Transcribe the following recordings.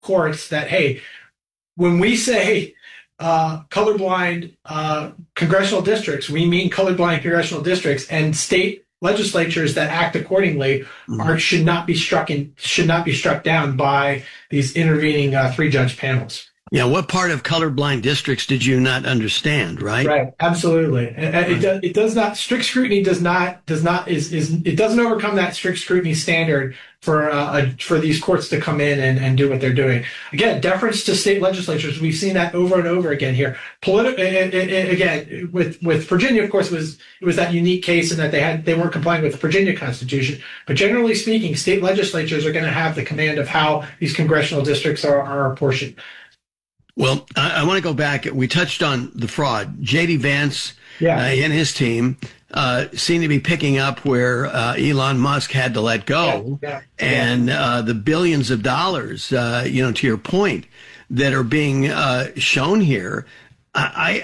courts that, hey, when we say colorblind congressional districts, we mean colorblind congressional districts, and state legislatures that act accordingly should not be struck down by these intervening 3-judge panels. Yeah, what part of colorblind districts did you not understand, right? Right, absolutely. And it does not, strict scrutiny doesn't overcome that strict scrutiny standard for these courts to come in and do what they're doing. Again, deference to state legislatures, we've seen that over and over again here. Again, with Virginia, of course, it was that unique case in that they weren't complying with the Virginia Constitution. But generally speaking, state legislatures are going to have the command of how these congressional districts are apportioned. Well, I want to go back. We touched on the fraud. J.D. Vance and his team seem to be picking up where Elon Musk had to let go. And the billions of dollars, to your point, that are being shown here. I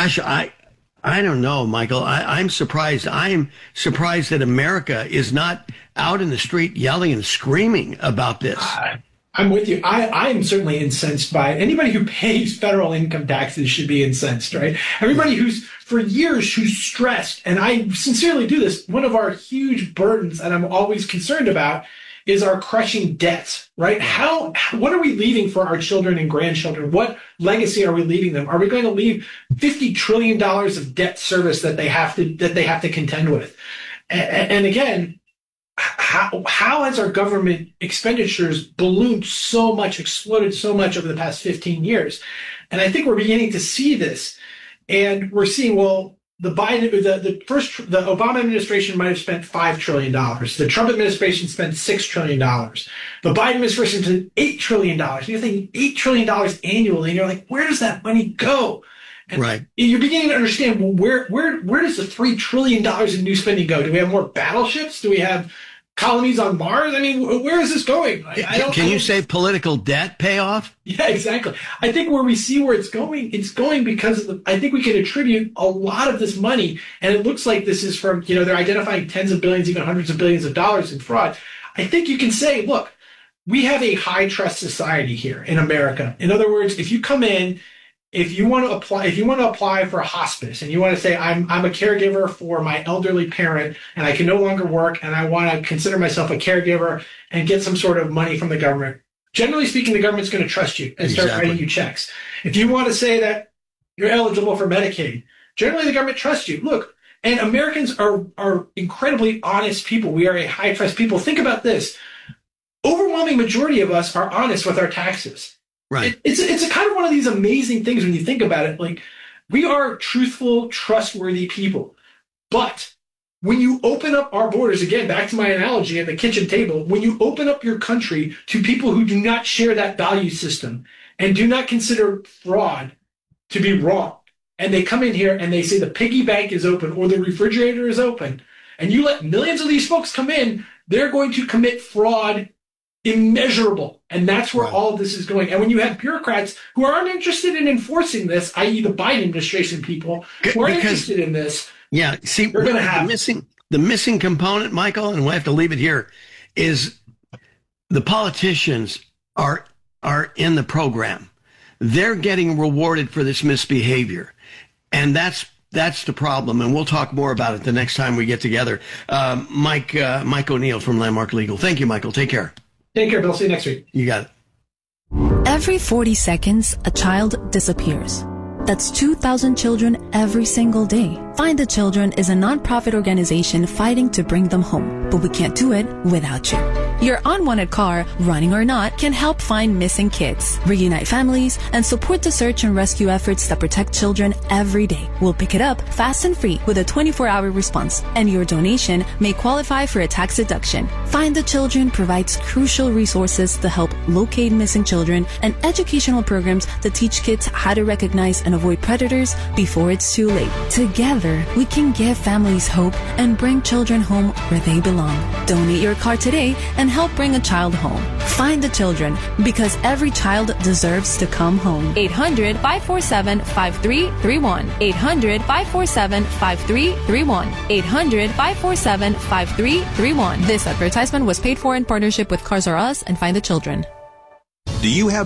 don't know, Michael. I'm surprised. I'm surprised that America is not out in the street yelling and screaming about this. I'm with you. I'm certainly incensed by it. Anybody who pays federal income taxes should be incensed, right? Everybody who's stressed, and I sincerely do this, one of our huge burdens, and I'm always concerned about, is our crushing debts, right? What are we leaving for our children and grandchildren? What legacy are we leaving them? Are we going to leave $50 trillion of debt service that they have to contend with? And again, how has our government expenditures ballooned so much, exploded so much over the past 15 years? And I think we're beginning to see this. And we're seeing, the Obama administration might have spent $5 trillion. The Trump administration spent $6 trillion. The Biden administration spent $8 trillion. You're thinking $8 trillion annually, and you're like, where does that money go? And right. You're beginning to understand, where does the $3 trillion in new spending go? Do we have more battleships? Do we have colonies on Mars? I mean, where is this going? Can you say political debt payoff? Yeah, exactly. I think where we see where it's going because I think we can attribute a lot of this money, and it looks like this is from, they're identifying tens of billions, even hundreds of billions of dollars in fraud. I think you can say, look, we have a high trust society here in America. In other words, if you come in, if you want to apply for a hospice and you want to say, I'm a caregiver for my elderly parent and I can no longer work and I want to consider myself a caregiver and get some sort of money from the government, generally speaking, the government's going to trust you and start writing you checks. If you want to say that you're eligible for Medicaid, generally the government trusts you. Look, and Americans are incredibly honest people. We are a high trust people. Think about this. Overwhelming majority of us are honest with our taxes. Right. It's a kind of one of these amazing things when you think about it. Like, we are truthful, trustworthy people. But when you open up our borders, again, back to my analogy at the kitchen table, when you open up your country to people who do not share that value system and do not consider fraud to be wrong, and they come in here and they say the piggy bank is open or the refrigerator is open, and you let millions of these folks come in, they're going to commit fraud immeasurable. And that's where all of this is going. And when you have bureaucrats who aren't interested in enforcing this, i.e. the Biden administration people who aren't interested in this, see, we're going to have the missing component, Michael, and we'll have to leave it here, is the politicians are in the program. They're getting rewarded for this misbehavior. And that's the problem, and we'll talk more about it the next time we get together. Mike O'Neill from Landmark Legal. Thank you, Michael. Take care. Take care, Bill. See you next week. You got it. Every 40 seconds, a child disappears. That's 2,000 children every single day. Find the Children is a nonprofit organization fighting to bring them home, but we can't do it without you. Your unwanted car, running or not, can help find missing kids, reunite families, and support the search and rescue efforts that protect children every day. We'll pick it up fast and free with a 24-hour response, and your donation may qualify for a tax deduction. Find the Children provides crucial resources to help locate missing children and educational programs that teach kids how to recognize and avoid predators before it's too late. Together, we can give families hope and bring children home where they belong. Donate your car today and help bring a child home. Find the Children, because every child deserves to come home. 800-547-5331. 800-547-5331. 800-547-5331. This advertisement was paid for in partnership with Cars R Us and Find the Children. Do you have